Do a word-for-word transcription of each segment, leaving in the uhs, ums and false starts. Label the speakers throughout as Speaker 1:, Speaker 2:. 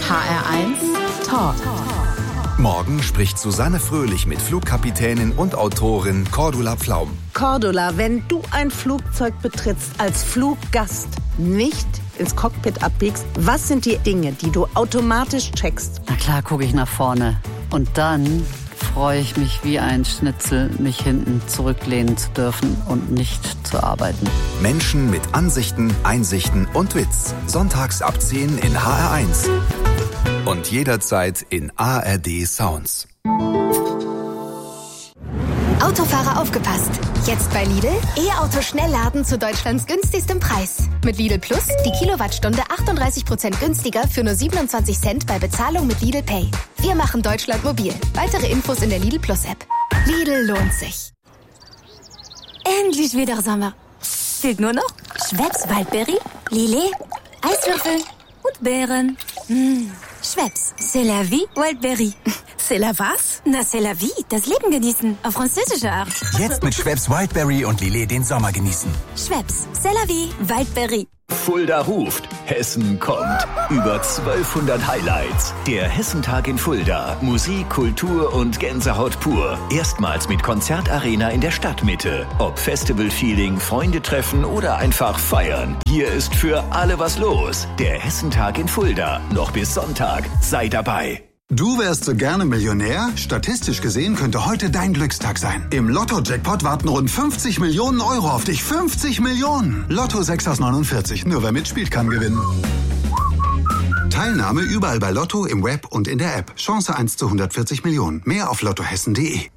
Speaker 1: H R eins Talk.
Speaker 2: Morgen spricht Susanne Fröhlich mit Flugkapitänin und Autorin Cordula Pflaum.
Speaker 3: Cordula, wenn du ein Flugzeug betrittst als Fluggast, nicht ins Cockpit abbiegst, was sind die Dinge, die du automatisch checkst?
Speaker 1: Na klar, gucke ich nach vorne. Und dann freue ich mich wie ein Schnitzel, mich hinten zurücklehnen zu dürfen und nicht zu arbeiten.
Speaker 2: Menschen mit Ansichten, Einsichten und Witz. Sonntags ab zehn in H R eins. Und jederzeit in A R D Sounds.
Speaker 4: Autofahrer aufgepasst! Jetzt bei Lidl E-Auto Schnellladen zu Deutschlands günstigstem Preis. Mit Lidl Plus die Kilowattstunde achtunddreißig Prozent günstiger für nur siebenundzwanzig Cent bei Bezahlung mit Lidl Pay. Wir machen Deutschland mobil. Weitere Infos in der Lidl Plus App. Lidl lohnt sich. Endlich wieder Sommer. Fehlt nur noch Schweppes Waldberry, Lillet, Eiswürfel und Beeren. Mmh. Schweppes, c'est la vie, Wildberry.
Speaker 3: C'est la was?
Speaker 4: Na, c'est la vie, das Leben genießen, auf französische Art.
Speaker 5: Jetzt mit Schweppes Wildberry und Lillet den Sommer genießen.
Speaker 4: Schweppes, c'est la vie, Wildberry.
Speaker 6: Fulda ruft, Hessen kommt. Über zwölfhundert Highlights. Der Hessentag in Fulda. Musik, Kultur und Gänsehaut pur. Erstmals mit Konzertarena in der Stadtmitte. Ob Festival-Feeling, Freunde treffen oder einfach feiern. Hier ist für alle was los. Der Hessentag in Fulda. Noch bis Sonntag. Sei dabei.
Speaker 7: Du wärst so gerne Millionär? Statistisch gesehen könnte heute dein Glückstag sein. Im Lotto-Jackpot warten rund fünfzig Millionen Euro auf dich. fünfzig Millionen! Lotto sechs aus neunundvierzig. Nur wer mitspielt, kann gewinnen. Teilnahme überall bei Lotto, im Web und in der App. Chance eins zu hundertvierzig Millionen. Mehr auf lottohessen punkt de.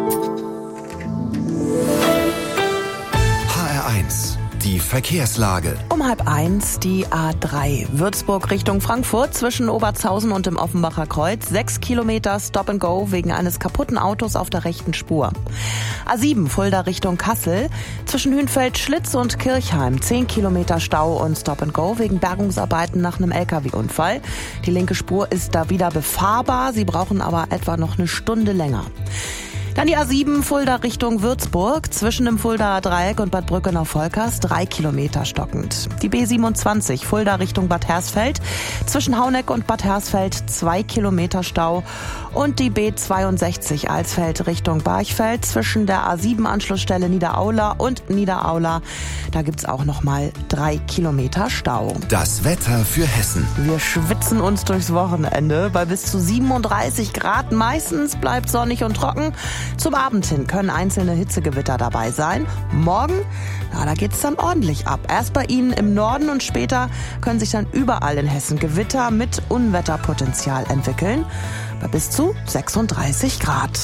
Speaker 2: H R eins. Die Verkehrslage.
Speaker 3: Um halb eins die A drei. Würzburg Richtung Frankfurt zwischen Obertshausen und dem Offenbacher Kreuz. Sechs Kilometer Stop and Go wegen eines kaputten Autos auf der rechten Spur. A sieben Fulda Richtung Kassel. Zwischen Hünfeld-Schlitz und Kirchheim. Zehn Kilometer Stau und Stop and Go wegen Bergungsarbeiten nach einem L K W-Unfall. Die linke Spur ist da wieder befahrbar. Sie brauchen aber etwa noch eine Stunde länger. Dann die A sieben Fulda Richtung Würzburg, zwischen dem Fuldaer Dreieck und Bad Brückenau-Volkers, drei Kilometer stockend. Die B siebenundzwanzig Fulda Richtung Bad Hersfeld, zwischen Hauneck und Bad Hersfeld, zwei Kilometer Stau. Und die B zweiundsechzig Alsfeld Richtung Barchfeld, zwischen der A sieben Anschlussstelle Niederaula und Niederaula, da gibt's auch nochmal drei Kilometer Stau.
Speaker 2: Das Wetter für Hessen.
Speaker 3: Wir schwitzen uns durchs Wochenende bei bis zu siebenunddreißig Grad. Meistens bleibt sonnig und trocken. Zum Abend hin können einzelne Hitzegewitter dabei sein. Morgen, na, da geht's dann ordentlich ab. Erst bei Ihnen im Norden und später können sich dann überall in Hessen Gewitter mit Unwetterpotenzial entwickeln. Bei bis zu sechsunddreißig Grad.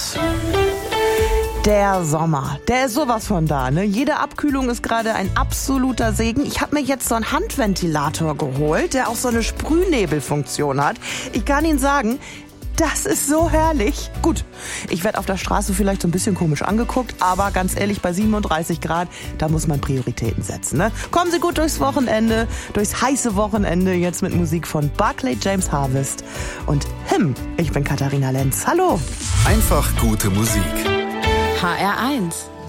Speaker 3: Der Sommer, der ist sowas von da, ne? Jede Abkühlung ist gerade ein absoluter Segen. Ich habe mir jetzt so einen Handventilator geholt, der auch so eine Sprühnebelfunktion hat. Ich kann Ihnen sagen, das ist so herrlich. Gut, ich werde auf der Straße vielleicht so ein bisschen komisch angeguckt, aber ganz ehrlich, bei siebenunddreißig Grad, da muss man Prioritäten setzen, ne? Kommen Sie gut durchs Wochenende, durchs heiße Wochenende, jetzt mit Musik von Barclay James Harvest und Him. Ich bin Katharina Lenz. Hallo.
Speaker 2: Einfach gute Musik.
Speaker 1: H R eins.